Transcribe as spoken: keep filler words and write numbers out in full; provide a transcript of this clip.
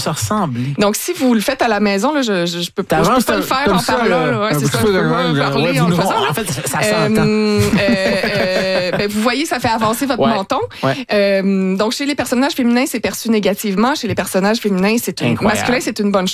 se ressembler. Donc, si vous le faites à la maison, là, je, je, je peux pas, je peux pas le faire en parlant. Là, ouais, c'est ça, je peux pas parler en le faisant. En fait, ça Euh, s'entend. euh, euh, ben, vous voyez, ça fait avancer votre Ouais. menton. Ouais. Euh, donc, chez les personnages féminins, c'est perçu négativement. Chez les personnages féminins, c'est une, Incroyable. masculins, c'est une bonne chose.